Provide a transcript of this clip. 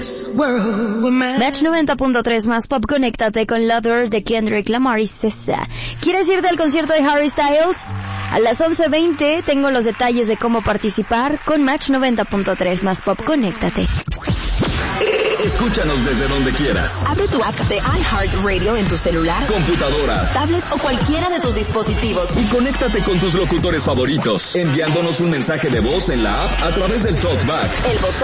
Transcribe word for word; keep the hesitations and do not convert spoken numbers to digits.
Match noventa punto tres más pop, conéctate con Lover de Kendrick Lamar y César. ¿Quieres irte al concierto de Harry Styles? A las once veinte tengo los detalles de cómo participar con Match noventa punto tres más pop, conéctate. Escúchanos desde donde quieras. Abre tu app de iHeartRadio en tu celular, computadora, tablet o cualquiera de tus dispositivos y conéctate con tus locutores favoritos, enviándonos un mensaje de voz en la app a través del TalkBack. El botón